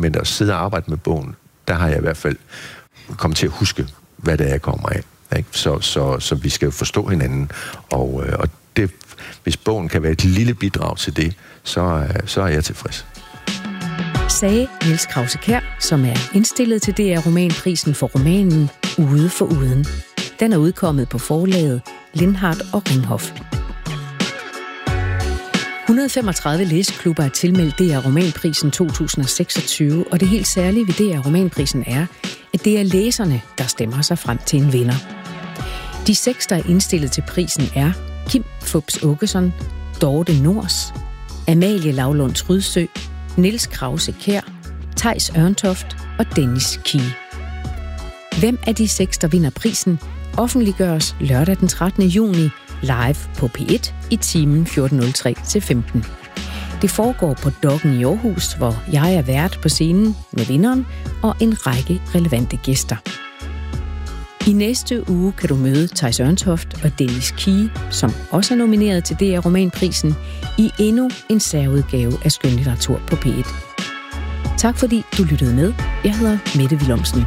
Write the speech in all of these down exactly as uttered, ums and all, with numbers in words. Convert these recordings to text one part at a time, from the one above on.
men at sidde og arbejde med bogen, der har jeg i hvert fald kommet til at huske, hvad det er, jeg kommer af. Ikke? Så, så, så vi skal jo forstå hinanden, og, og det, hvis bogen kan være et lille bidrag til det, så, så er jeg tilfreds. Sagde Niels Krause-Kjær, som er indstillet til D R Romanprisen for romanen Ude for Uden. Den er udkommet på forlaget Lindhardt og Ringhof. et hundrede og femogtredive læseklubber er tilmeldt D R Romanprisen to tusind og seksogtyve, og det helt særlige ved D R Romanprisen er, at det er læserne, der stemmer sig frem til en vinder. De seks, der er indstillet til prisen, er Kim Fupz Aakeson, Dorte Nors, Amalie Lavlunds Rydsø, Niels Krause-Kjær, Theis Ørntoft og Dennis Kie. Hvem af de seks, der vinder prisen, offentliggøres lørdag den trettende juni live på P et i timen fjorten nul tre til femten. Det foregår på Dokken i Aarhus, hvor jeg er vært på scenen med vinderen og en række relevante gæster. I næste uge kan du møde Theis Ørntoft og Dennis Kie, som også er nomineret til D R Romanprisen, i endnu en særudgave af skønlitteratur på P et. Tak fordi du lyttede med. Jeg hedder Mette Willumsen.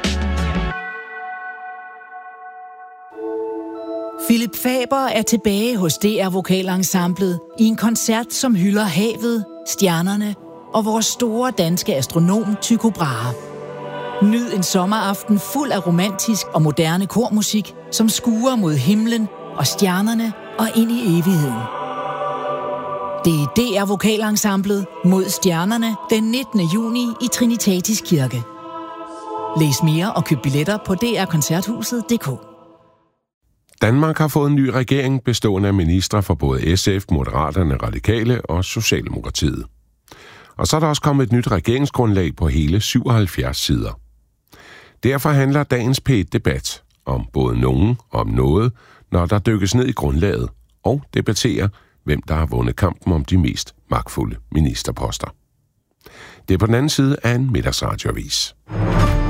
Philip Faber er tilbage hos D R Vokalensemblet i en koncert, som hylder havet, stjernerne og vores store danske astronom Tycho Brahe. Nyd en sommeraften fuld af romantisk og moderne kormusik, som skuer mod himlen og stjernerne og ind i evigheden. Det er D R Vokalensemblet mod stjernerne den nittende juni i Trinitatis Kirke. Læs mere og køb billetter på d r koncerthuset punktum d k. Danmark har fået en ny regering bestående af ministre fra både S F, Moderaterne, Radikale og Socialdemokratiet. Og så er der også kommet et nyt regeringsgrundlag på hele syvoghalvfjerds sider. Derfor handler dagens P et-debat om både nogen og om noget, når der dykkes ned i grundlaget, og debatterer, hvem der har vundet kampen om de mest magtfulde ministerposter. Det er på den anden side af en middagsradioavis.